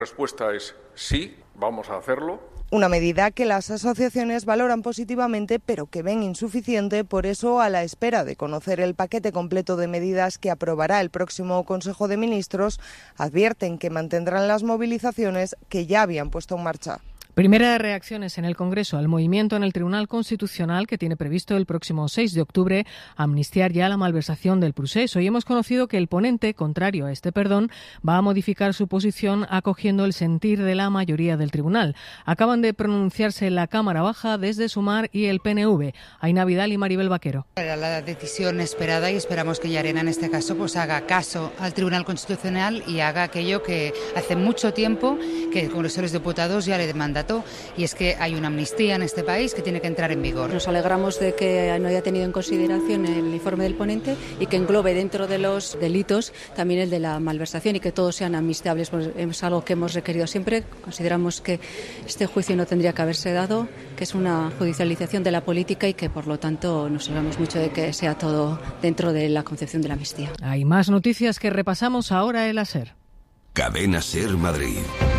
La respuesta es sí, vamos a hacerlo. Una medida que las asociaciones valoran positivamente, pero que ven insuficiente. Por eso, a la espera de conocer el paquete completo de medidas que aprobará el próximo Consejo de Ministros, advierten que mantendrán las movilizaciones que ya habían puesto en marcha. Primeras reacciones en el Congreso al movimiento en el Tribunal Constitucional, que tiene previsto el próximo 6 de octubre amnistiar ya la malversación del Prusés. Hoy hemos conocido que el ponente, contrario a este perdón, va a modificar su posición acogiendo el sentir de la mayoría del tribunal. Acaban de pronunciarse la Cámara Baja desde Sumar y el PNV. Aina Vidal y Maribel Vaquero. Era la decisión esperada y esperamos que Llarena en este caso pues haga caso al Tribunal Constitucional y haga aquello que hace mucho tiempo que el Congreso de los Diputados ya le demanda. Y es que hay una amnistía en este país que tiene que entrar en vigor. Nos alegramos de que no haya tenido en consideración el informe del ponente y que englobe dentro de los delitos también el de la malversación y que todos sean amnistiables. Pues es algo que hemos requerido siempre. Consideramos que este juicio no tendría que haberse dado, que es una judicialización de la política y que por lo tanto nos alegramos mucho de que sea todo dentro de la concepción de la amnistía. Hay más noticias que repasamos ahora en la SER. Cadena SER Madrid.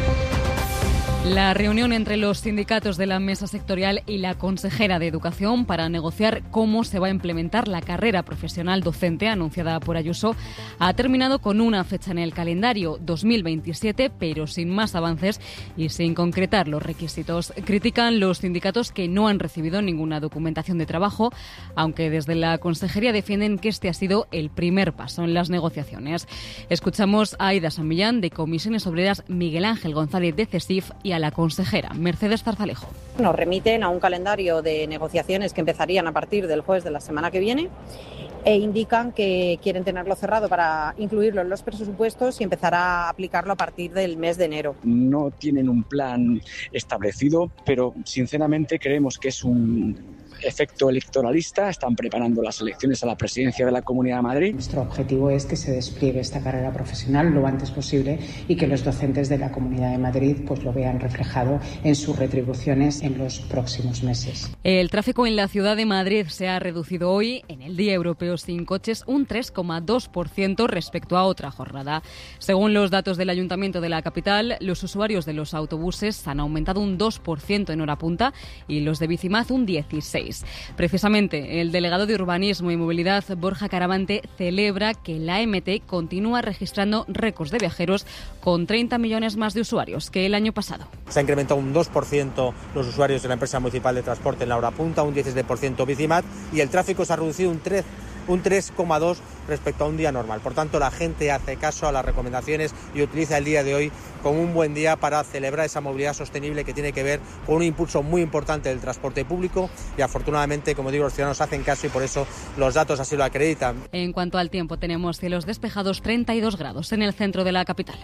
La reunión entre los sindicatos de la mesa sectorial y la consejera de Educación para negociar cómo se va a implementar la carrera profesional docente anunciada por Ayuso ha terminado con una fecha en el calendario, 2027, pero sin más avances y sin concretar los requisitos. Critican los sindicatos que no han recibido ninguna documentación de trabajo, aunque desde la consejería defienden que este ha sido el primer paso en las negociaciones. Escuchamos a Aida San Millán de Comisiones Obreras, Miguel Ángel González de CESIF y a la consejera Mercedes Zarzalejo. Nos remiten a un calendario de negociaciones que empezarían a partir del jueves de la semana que viene e indican que quieren tenerlo cerrado para incluirlo en los presupuestos y empezar a aplicarlo a partir del mes de enero. No tienen un plan establecido, pero sinceramente creemos que es un efecto electoralista. Están preparando las elecciones a la presidencia de la Comunidad de Madrid. Nuestro objetivo es que se despliegue esta carrera profesional lo antes posible y que los docentes de la Comunidad de Madrid pues lo vean reflejado en sus retribuciones en los próximos meses. El tráfico en la ciudad de Madrid se ha reducido hoy, en el Día Europeo sin Coches, un 3,2% respecto a otra jornada. Según los datos del Ayuntamiento de la capital, los usuarios de los autobuses han aumentado un 2% en hora punta y los de Bicimaz un 16%. Precisamente, el delegado de Urbanismo y Movilidad, Borja Caravante, celebra que la MT continúa registrando récords de viajeros con 30 millones más de usuarios que el año pasado. Se ha incrementado un 2% los usuarios de la empresa municipal de transporte en la hora punta, un 17% Bicimat y el tráfico se ha reducido un 3,2% respecto a un día normal. Por tanto, la gente hace caso a las recomendaciones y utiliza el día de hoy como un buen día para celebrar esa movilidad sostenible que tiene que ver con un impulso muy importante del transporte público y afortunadamente, como digo, los ciudadanos hacen caso y por eso los datos así lo acreditan. En cuanto al tiempo, tenemos cielos despejados, 32 grados en el centro de la capital.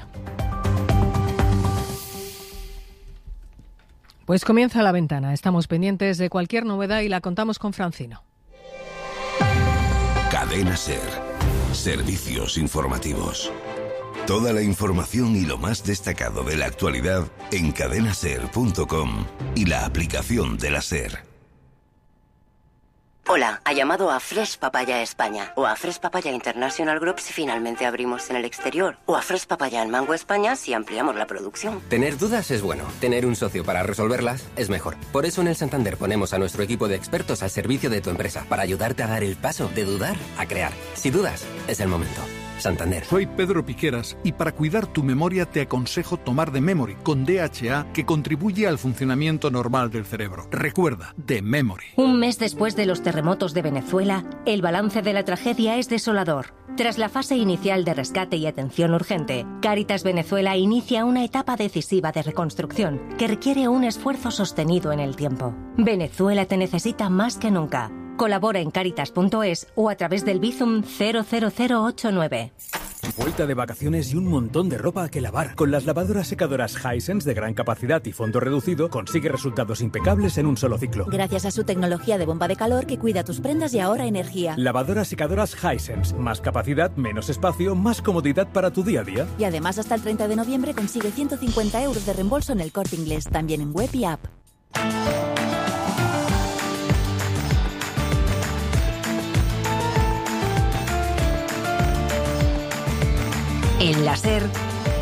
Pues comienza La Ventana. Estamos pendientes de cualquier novedad y la contamos con Francino. Cadena SER. Servicios informativos. Toda la información y lo más destacado de la actualidad en cadenaser.com y la aplicación de la SER. Hola, ha llamado a Fresh Papaya España o a Fresh Papaya International Group si finalmente abrimos en el exterior o a Fresh Papaya en Mango España si ampliamos la producción. Tener dudas es bueno, tener un socio para resolverlas es mejor. Por eso en el Santander ponemos a nuestro equipo de expertos al servicio de tu empresa para ayudarte a dar el paso de dudar a crear. Si dudas, es el momento. Santander. Soy Pedro Piqueras y para cuidar tu memoria te aconsejo tomar The Memory con DHA que contribuye al funcionamiento normal del cerebro. Recuerda, The Memory. Un mes después de los terremotos de Venezuela, el balance de la tragedia es desolador. Tras la fase inicial de rescate y atención urgente, Cáritas Venezuela inicia una etapa decisiva de reconstrucción que requiere un esfuerzo sostenido en el tiempo. Venezuela te necesita más que nunca. Colabora en Cáritas.es o a través del Bizum 00089. Vuelta de vacaciones y un montón de ropa que lavar. Con las lavadoras secadoras Hisense de gran capacidad y fondo reducido, consigue resultados impecables en un solo ciclo. Gracias a su tecnología de bomba de calor que cuida tus prendas y ahorra energía. Lavadoras secadoras Hisense. Más capacidad, menos espacio, más comodidad para tu día a día. Y además hasta el 30 de noviembre consigue 150 € de reembolso en El Corte Inglés, también en web y app. En la SER,